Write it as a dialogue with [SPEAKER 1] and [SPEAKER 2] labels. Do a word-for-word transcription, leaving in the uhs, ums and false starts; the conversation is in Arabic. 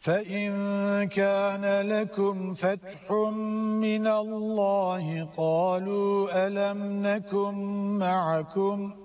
[SPEAKER 1] فإن كان لكم فتح من الله قالوا ألم نكن معكم